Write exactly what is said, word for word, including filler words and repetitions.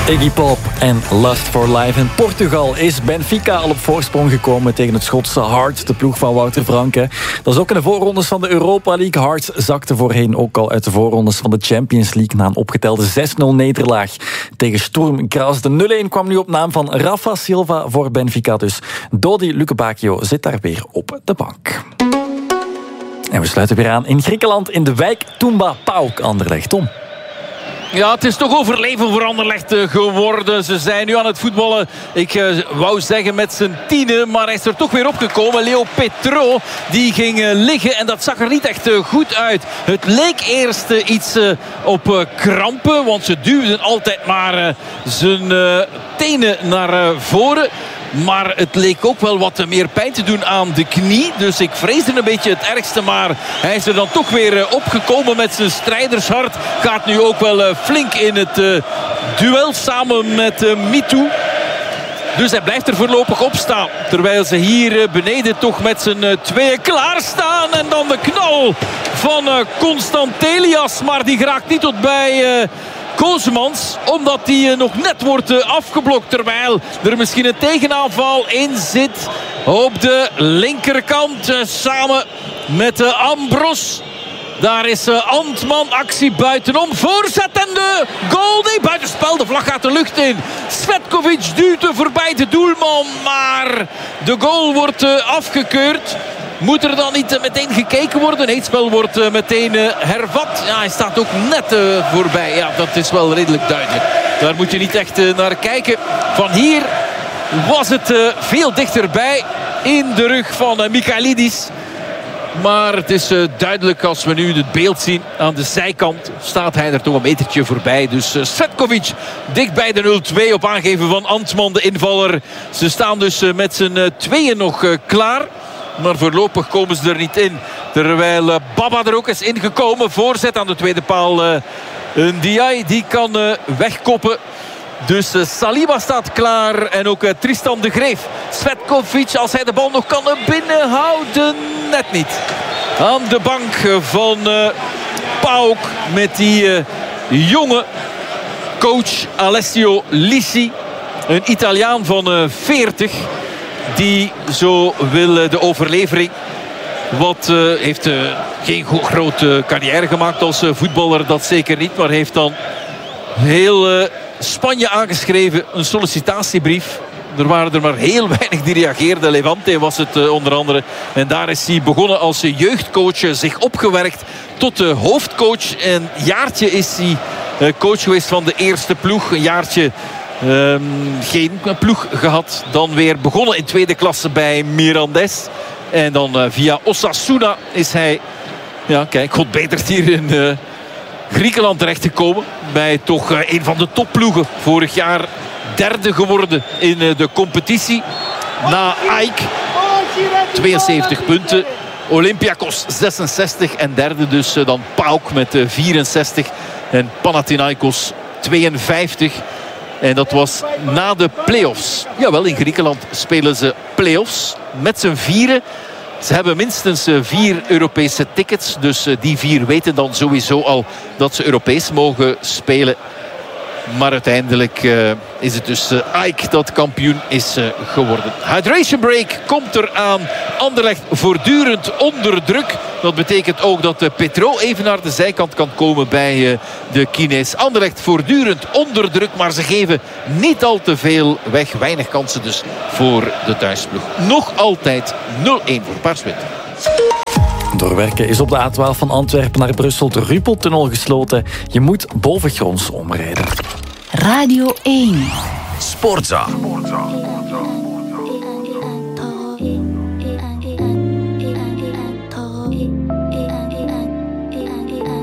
Iggy Pop en Lust for Life. In Portugal is Benfica al op voorsprong gekomen tegen het Schotse Hearts, de ploeg van Wouter Franke. Dat is ook in de voorrondes van de Europa League. Hearts zakte voorheen ook al uit de voorrondes van de Champions League na een opgetelde zes nul nederlaag tegen Sturm Graz. De nul-een kwam nu op naam van Rafa Silva voor Benfica. Dus Dodi Lukebakio zit daar weer op de bank. En we sluiten weer aan in Griekenland in de wijk Toumba Pauk, Anderlecht. Tom. Ja, het is toch overleven voor Anderlecht geworden. Ze zijn nu aan het voetballen. Ik uh, wou zeggen met z'n tienen, maar hij is er toch weer opgekomen. Leo Petro, die ging uh, liggen en dat zag er niet echt uh, goed uit. Het leek eerst uh, iets uh, op uh, krampen, want ze duwden altijd maar uh, zijn uh, tenen naar uh, voren. Maar het leek ook wel wat meer pijn te doen aan de knie. Dus ik vreesde een beetje het ergste. Maar hij is er dan toch weer opgekomen met zijn strijdershart. Gaat nu ook wel flink in het duel samen met Mitu. Dus hij blijft er voorlopig op staan. Terwijl ze hier beneden toch met z'n tweeën klaarstaan. En dan de knal van Constantelias. Maar die geraakt niet tot bij... Koosmans, omdat die nog net wordt afgeblokt. Terwijl er misschien een tegenaanval in zit op de linkerkant. Samen met Ambros. Daar is Antman, actie buitenom. Voorzet en de goal. Nee, buitenspel. De vlag gaat de lucht in. Svetkovic duwt er voorbij de doelman. Maar de goal wordt afgekeurd. Moet er dan niet meteen gekeken worden? Het spel wordt meteen hervat. Ja, hij staat ook net voorbij. Ja, dat is wel redelijk duidelijk. Daar moet je niet echt naar kijken. Van hier was het veel dichterbij. In de rug van Michailidis. Maar het is duidelijk als we nu het beeld zien. Aan de zijkant staat hij er toch een metertje voorbij. Dus Svetkovic dicht bij de nul twee op aangeven van Antman, de invaller. Ze staan dus met z'n tweeën nog klaar. Maar voorlopig komen ze er niet in. Terwijl uh, Baba er ook is ingekomen. Voorzet aan de tweede paal. Uh, een Ndiaye die kan uh, wegkoppen. Dus uh, Saliba staat klaar. En ook uh, Tristan de Greef. Svetkovic, als hij de bal nog kan uh, binnenhouden. Net niet. Aan de bank van uh, Pauk. Met die uh, jonge coach Alessio Lisi. Een Italiaan van uh, veertig. Die zo wil de overlevering. Wat uh, heeft uh, geen grote carrière gemaakt als uh, voetballer. Dat zeker niet. Maar heeft dan heel uh, Spanje aangeschreven. Een sollicitatiebrief. Er waren er maar heel weinig die reageerden. Levante was het uh, onder andere. En daar is hij begonnen als jeugdcoach. Uh, zich opgewerkt tot uh, hoofdcoach. En een jaartje is hij uh, coach geweest van de eerste ploeg. Een jaartje... Um, geen ploeg gehad. Dan weer begonnen in tweede klasse bij Mirandes. En dan uh, via Osasuna is hij... Ja, kijk, God betert hier in uh, Griekenland terechtgekomen. Bij toch uh, een van de topploegen. Vorig jaar derde geworden in uh, de competitie. Na AEK. tweeënzeventig punten. Olympiakos zesenzestig. En derde dus uh, dan PAOK met uh, vierenzestig. En Panathinaikos tweeënvijftig. En dat was na de play-offs. Jawel, in Griekenland spelen ze play-offs met z'n vieren. Ze hebben minstens vier Europese tickets. Dus die vier weten dan sowieso al dat ze Europees mogen spelen. Maar uiteindelijk uh, is het dus uh, AEK dat kampioen is uh, geworden. Hydration break komt er aan. Anderlecht voortdurend onder druk. Dat betekent ook dat uh, Petro even naar de zijkant kan komen bij uh, de Kines. Anderlecht voortdurend onder druk. Maar ze geven niet al te veel weg. Weinig kansen dus voor de thuisploeg. Nog altijd nul-een voor Paarswit. Doorwerken is op de A twaalf van Antwerpen naar Brussel de Ruppeltunnel gesloten. Je moet bovengronds omrijden. Radio één. Sportza. Sportza.